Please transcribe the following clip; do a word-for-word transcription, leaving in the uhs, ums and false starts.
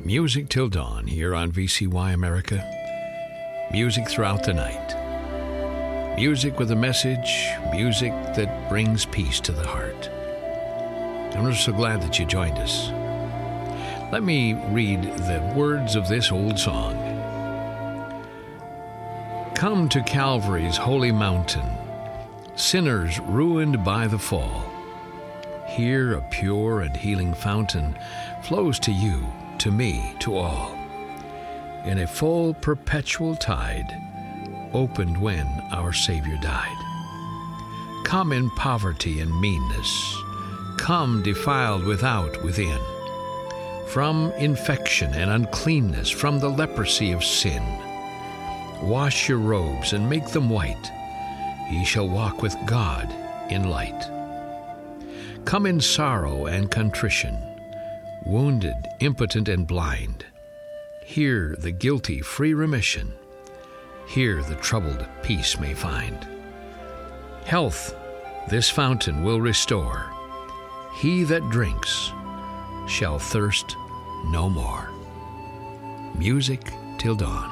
Music till dawn here on V C Y America. Music throughout the night. Music with a message. Music that brings peace to the heart. And we're so glad that you joined us. Let me read the words of this old song. Come to Calvary's holy mountain, sinners ruined by the fall. Here a pure and healing fountain flows to you, to me, to all, in a full perpetual tide, opened when our Savior died. Come in poverty and meanness, come defiled without, within, from infection and uncleanness, from the leprosy of sin. Wash your robes and make them white, ye shall walk with God in light. Come in sorrow and contrition, wounded, impotent, and blind. Here the guilty free remission, here the troubled peace may find. Health this fountain will restore, he that drinks shall thirst no more. Music till dawn.